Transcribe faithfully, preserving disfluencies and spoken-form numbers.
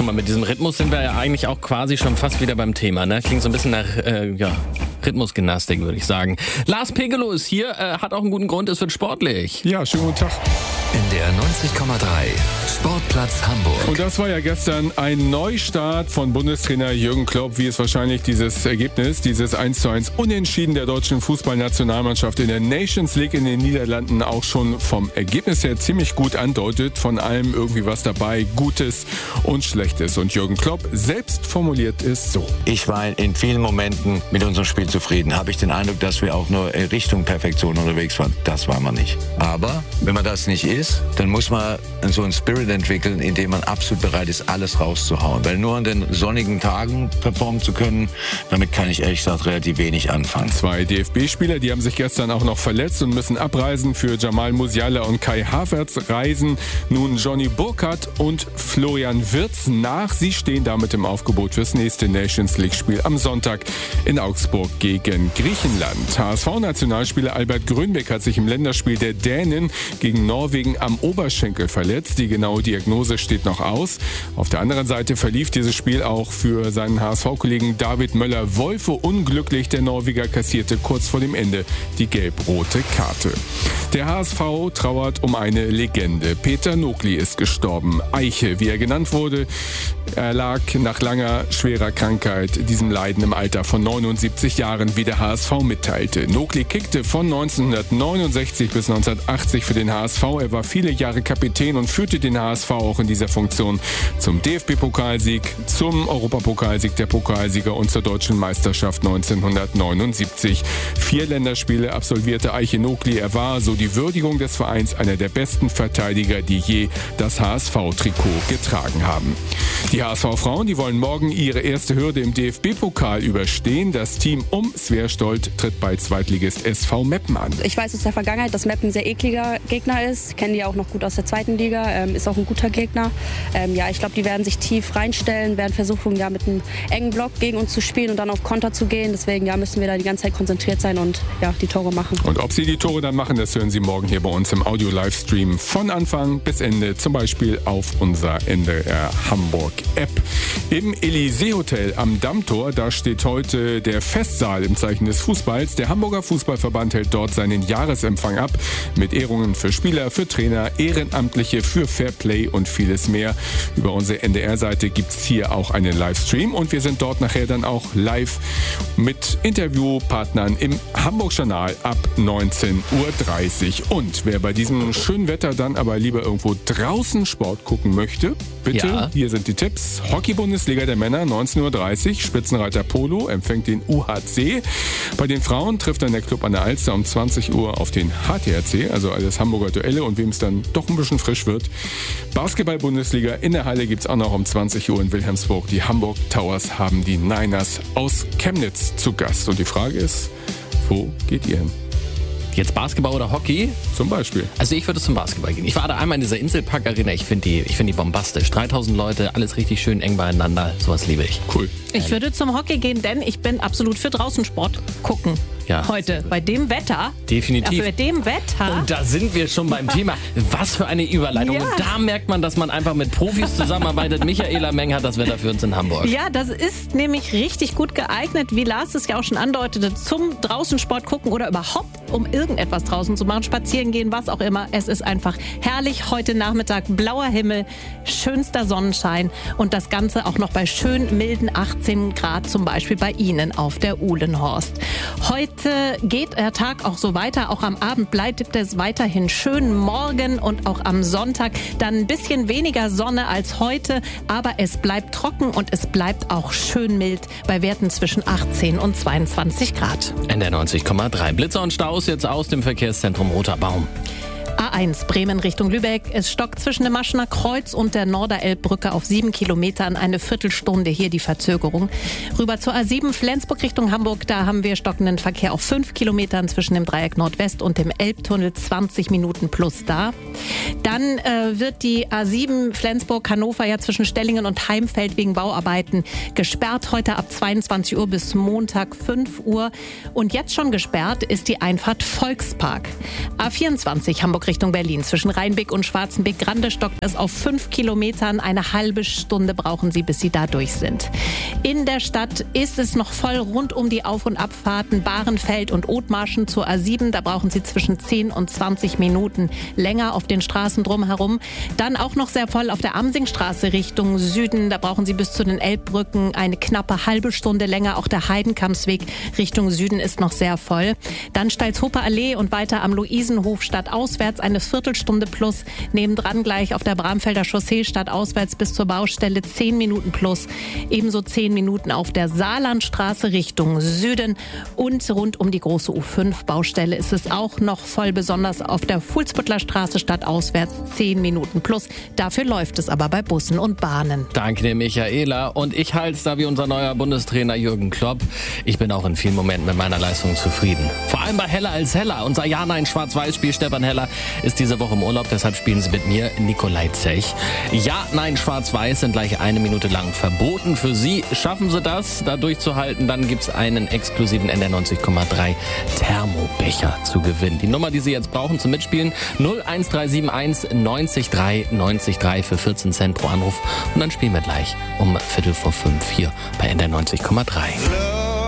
Guck mal, mit diesem Rhythmus sind wir ja eigentlich auch quasi schon fast wieder beim Thema. Ne? Klingt so ein bisschen nach äh, ja, Rhythmusgymnastik, würde ich sagen. Lars Pegelow ist hier, äh, hat auch einen guten Grund, es wird sportlich. Ja, schönen guten Tag. In der neunzig Komma drei Sportplatz Hamburg. Und das war ja gestern ein Neustart von Bundestrainer Jürgen Klopp, wie es wahrscheinlich dieses Ergebnis, dieses eins zu eins Unentschieden der deutschen Fußballnationalmannschaft in der Nations League in den Niederlanden auch schon vom Ergebnis her ziemlich gut andeutet. Von allem irgendwie was dabei, Gutes und Schlechtes. Und Jürgen Klopp selbst formuliert es so. Ich war in vielen Momenten mit unserem Spiel zufrieden. Habe ich den Eindruck, dass wir auch nur Richtung Perfektion unterwegs waren. Das war man nicht. Aber wenn man das nicht ist, dann muss man so einen Spirit entwickeln, in dem man absolut bereit ist, alles rauszuhauen. Weil nur an den sonnigen Tagen performen zu können, damit kann ich ehrlich gesagt relativ wenig anfangen. Zwei D F B-Spieler, die haben sich gestern auch noch verletzt und müssen abreisen. Für Jamal Musiala und Kai Havertz reisen nun Johnny Burkhardt und Florian Wirtz nach. Sie stehen damit im Aufgebot fürs nächste Nations League-Spiel am Sonntag in Augsburg gegen Griechenland. H S V-Nationalspieler Albert Grönbeck hat sich im Länderspiel der Dänen gegen Norwegen am Oberschenkel verletzt. Die genaue Diagnose steht noch aus. Auf der anderen Seite verlief dieses Spiel auch für seinen H S V-Kollegen David Möller-Wolfe unglücklich. Der Norweger kassierte kurz vor dem Ende die gelb-rote Karte. Der H S V trauert um eine Legende. Peter Nogli ist gestorben. Eiche, wie er genannt wurde. Er lag nach langer, schwerer Krankheit diesem Leiden im Alter von neunundsiebzig Jahren, wie der H S V mitteilte. Nogli kickte von neunzehnhundertneunundsechzig bis neunzehnhundertachtzig für den H S V. Er war viele Jahre Kapitän und führte den H S V auch in dieser Funktion zum D F B-Pokalsieg, zum Europapokalsieg der Pokalsieger und zur deutschen Meisterschaft neunzehnhundertneunundsiebzig. Vier Länderspiele absolvierte Eiche Nogli. Er war, so die Würdigung des Vereins, einer der besten Verteidiger, die je das H S V-Trikot getragen haben. Die H S V-Frauen, die wollen morgen ihre erste Hürde im D F B-Pokal überstehen. Das Team um Sverstolt tritt bei Zweitligist S V Meppen an. Ich weiß aus der Vergangenheit, dass Meppen ein sehr ekliger Gegner ist. Ich kenne die auch noch gut aus der zweiten Liga. Ähm, ist auch ein guter Gegner. Ähm, ja, ich glaube, die werden sich tief reinstellen, werden versuchen, ja, mit einem engen Block gegen uns zu spielen und dann auf Konter zu gehen. Deswegen ja, müssen wir da die ganze Zeit konzentriert sein und ja, die Tore machen. Und ob sie die Tore dann machen, das hören Sie morgen hier bei uns im Audio-Livestream von Anfang bis Ende, zum Beispiel auf unserer N D R Hamburg-App. Im Elysee-Hotel am Dammtor, da steht heute der Festsaal im Zeichen des Fußballs. Der Hamburger Fußballverband hält dort seinen Jahresempfang ab mit Ehrungen für Spieler, für Trainer, Ehrenamtliche, für Fairplay und vieles mehr. Über unsere N D R-Seite gibt es hier auch einen Livestream und wir sind dort nachher dann auch live mit Interviewpartnern im Hamburg-Journal ab neunzehn Uhr dreißig. Und wer bei diesem schönen Wetter dann aber lieber irgendwo draußen Sport gucken möchte, bitte, ja. Hier sind die Tipps. Hockey-Bundesliga der Männer, neunzehn Uhr dreißig. Spitzenreiter Polo empfängt den U H C. Bei den Frauen trifft dann der Club an der Alster um zwanzig Uhr auf den H T R C, also alles Hamburger Duelle und wem es dann doch ein bisschen frisch wird. Basketball-Bundesliga in der Halle gibt es auch noch um zwanzig Uhr in Wilhelmsburg. Die Hamburg Towers haben die Niners aus Chemnitz zu Gast. Und die Frage ist, wo geht ihr hin? Jetzt Basketball oder Hockey? Zum Beispiel. Also ich würde zum Basketball gehen. Ich war da einmal in dieser Inselpark-Arena. Ich finde die, ich find die bombastisch. dreitausend Leute, alles richtig schön eng beieinander. Sowas liebe ich. Cool. Ich würde zum Hockey gehen, denn ich bin absolut für Draußensport gucken. Ja. Heute. Bei dem Wetter. Definitiv. Ja, bei dem Wetter. Und da sind wir schon beim Thema. Was für eine Überleitung. Ja. Und da merkt man, dass man einfach mit Profis zusammenarbeitet. Michaela Meng hat das Wetter für uns in Hamburg. Ja, das ist nämlich richtig gut geeignet, wie Lars es ja auch schon andeutete, zum Draußensport gucken oder überhaupt um irgendetwas draußen zu machen, spazieren gehen, was auch immer. Es ist einfach herrlich. Heute Nachmittag blauer Himmel, schönster Sonnenschein und das Ganze auch noch bei schön milden achtzehn Grad, zum Beispiel bei Ihnen auf der Uhlenhorst. Heute geht der Tag auch so weiter. Auch am Abend bleibt es weiterhin schön. Morgen und auch am Sonntag dann ein bisschen weniger Sonne als heute, aber es bleibt trocken und es bleibt auch schön mild bei Werten zwischen achtzehn und zweiundzwanzig Grad. N D R neunzig Komma drei. Blitzer und Staus jetzt aus dem Verkehrszentrum Roter Baum. A eins Bremen Richtung Lübeck. Es stockt zwischen dem Maschener Kreuz und der Norderelbbrücke auf sieben Kilometern. Eine Viertelstunde hier die Verzögerung. Rüber zur A sieben Flensburg Richtung Hamburg. Da haben wir stockenden Verkehr auf fünf Kilometern zwischen dem Dreieck Nordwest und dem Elbtunnel. zwanzig Minuten plus da. Dann äh, wird die A sieben Flensburg-Hannover ja zwischen Stellingen und Heimfeld wegen Bauarbeiten gesperrt. Heute ab zweiundzwanzig Uhr bis Montag fünf Uhr. Und jetzt schon gesperrt ist die Einfahrt Volkspark. A vierundzwanzig Hamburg Richtung Richtung Berlin. Zwischen Rheinbeck und Schwarzenbeck-Grande stockt es auf fünf Kilometern. Eine halbe Stunde brauchen Sie, bis Sie da durch sind. In der Stadt ist es noch voll rund um die Auf- und Abfahrten Bahrenfeld und Othmarschen zur A sieben. Da brauchen Sie zwischen zehn und zwanzig Minuten länger auf den Straßen drumherum. Dann auch noch sehr voll auf der Amsingstraße Richtung Süden. Da brauchen Sie bis zu den Elbbrücken eine knappe halbe Stunde länger. Auch der Heidenkampsweg Richtung Süden ist noch sehr voll. Dann Stalzhofer Allee und weiter am Luisenhof stadtauswärts eine Viertelstunde plus. Nebendran gleich auf der Bramfelder Chaussee stadtauswärts bis zur Baustelle zehn Minuten plus. Ebenso zehn Minuten auf der Saarlandstraße Richtung Süden. Und rund um die große U fünf Baustelle ist es auch noch voll, besonders auf der Fuhlsbüttler Straße stadtauswärts zehn Minuten plus. Dafür läuft es aber bei Bussen und Bahnen. Danke dir, Michaela. Und ich halte es da wie unser neuer Bundestrainer Jürgen Klopp. Ich bin auch in vielen Momenten mit meiner Leistung zufrieden. Vor allem bei Heller als Heller. Unser Ja-Nein Schwarz-Weiß-Spiel Stefan Heller ist diese Woche im Urlaub. Deshalb spielen Sie mit mir, Nikolai Zech. Ja-Nein Schwarz-Weiß sind gleich eine Minute lang verboten für Sie. Schaffen Sie das, da durchzuhalten, dann gibt es einen exklusiven N D R neunzig Komma drei Thermobecher zu gewinnen. Die Nummer, die Sie jetzt brauchen zum Mitspielen, null eins drei sieben eins neunzig drei neunzig drei für vierzehn Cent pro Anruf. Und dann spielen wir gleich um Viertel vor fünf hier bei N D R neunzig Komma drei.